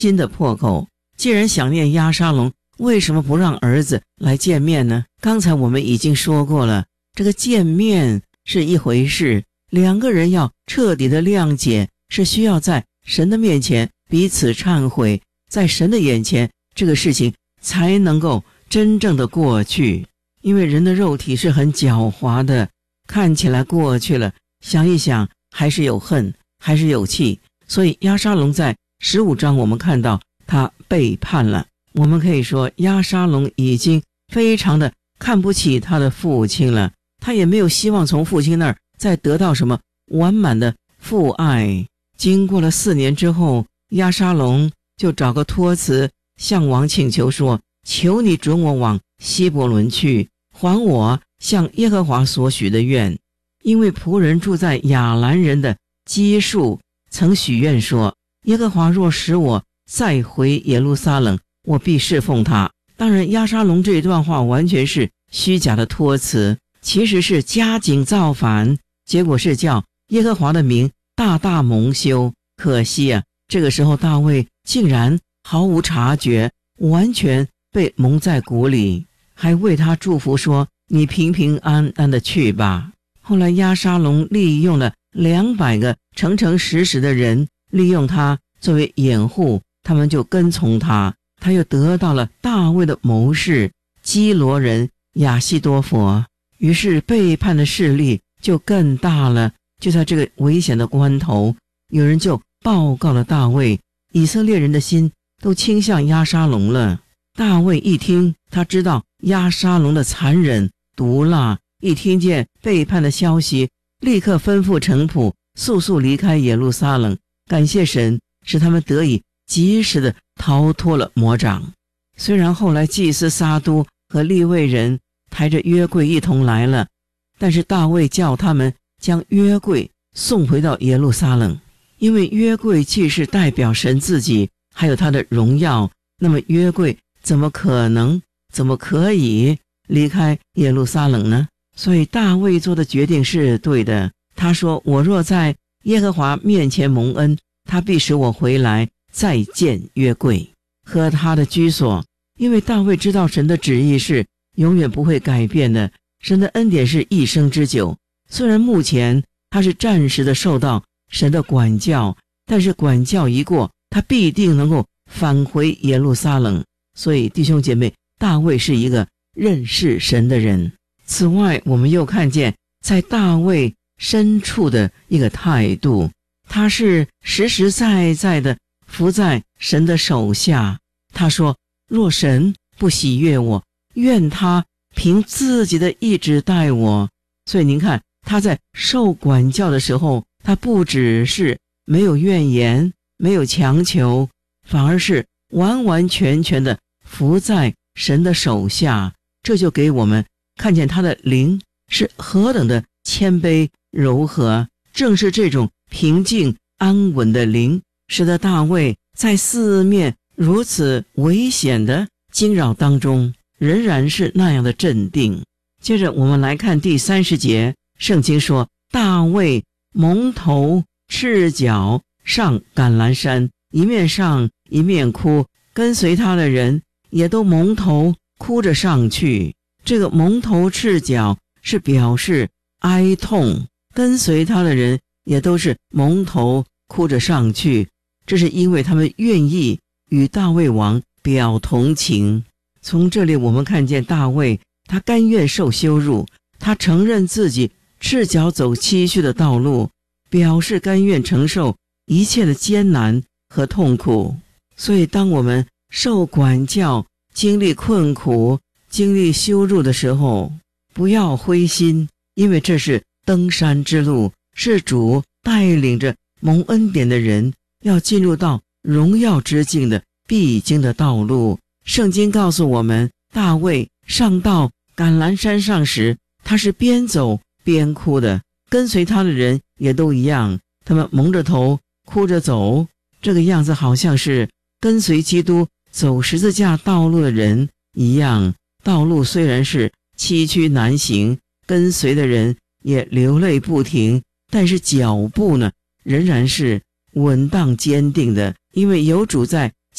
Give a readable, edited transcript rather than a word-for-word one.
新的破口。既然想念押沙龙，为什么不让儿子来见面呢？刚才我们已经说过了，这个见面是一回事，两个人要彻底的谅解，是需要在神的面前彼此忏悔，在神的眼前，这个事情才能够真正的过去。因为人的肉体是很狡猾的，看起来过去了，想一想还是有恨，还是有气。所以押沙龙在15章我们看到他背叛了。我们可以说押沙龙已经非常的看不起他的父亲了，他也没有希望从父亲那儿再得到什么完满的父爱。经过了4年之后，押沙龙就找个托词向王请求说，求你准我往希伯伦去，还我向耶和华所许的愿。因为仆人住在亚兰人的基述曾许愿说，耶和华若使我再回耶路撒冷，我必侍奉他。当然押沙龙这一段话完全是虚假的托词，其实是加紧造反，结果是叫耶和华的名大大蒙羞。可惜啊，这个时候大卫竟然毫无察觉，完全被蒙在鼓里，还为他祝福说，你平平安安的去吧。后来押沙龙利用了200个诚诚实实的人，利用他作为掩护，他们就跟从他。他又得到了大卫的谋士基罗人亚希多弗，于是背叛的势力就更大了。就在这个危险的关头，有人就报告了大卫，以色列人的心都倾向押沙龙了。大卫一听，他知道押沙龙的残忍毒辣，一听见背叛的消息，立刻吩咐臣仆速速离开耶路撒冷。感谢神，使他们得以及时的逃脱了魔掌。虽然后来祭司撒督和利未人抬着约柜一同来了，但是大卫叫他们将约柜送回到耶路撒冷，因为约柜既是代表神自己还有他的荣耀，那么约柜怎么可以离开耶路撒冷呢？所以大卫做的决定是对的。他说，我若在耶和华面前蒙恩，他必使我回来再见约柜和他的居所。因为大卫知道神的旨意是永远不会改变的，神的恩典是一生之久。虽然目前他是暂时的受到神的管教，但是管教一过，他必定能够返回耶路撒冷。所以弟兄姐妹，大卫是一个认识神的人。此外，我们又看见在大卫深处的一个态度，他是实实在在的服在神的手下。他说，若神不喜悦我，愿他凭自己的意志待我。所以您看，他在受管教的时候，他不只是没有怨言，没有强求，反而是完完全全的服在神的手下。这就给我们看见他的灵是何等的谦卑柔和。正是这种平静安稳的灵，使得大卫在四面如此危险的惊扰当中，仍然是那样的镇定。接着我们来看第30节，圣经说，大卫蒙头赤脚上橄榄山，一面上一面哭，跟随他的人也都蒙头哭着上去。这个蒙头赤脚是表示哀痛，跟随他的人也都是蒙头哭着上去，这是因为他们愿意与大卫王表同情。从这里我们看见大卫，他甘愿受羞辱，他承认自己赤脚走崎岖的道路，表示甘愿承受一切的艰难和痛苦。所以当我们受管教，经历困苦，经历羞辱的时候，不要灰心，因为这是登山之路，是主带领着蒙恩典的人要进入到荣耀之境的必经的道路。圣经告诉我们，大卫上到橄榄山上时，他是边走边哭的，跟随他的人也都一样，他们蒙着头哭着走。这个样子好像是跟随基督走十字架道路的人一样。道路虽然是崎岖难行，跟随的人也流泪不停，但是脚步呢，仍然是稳当坚定的，因为有主在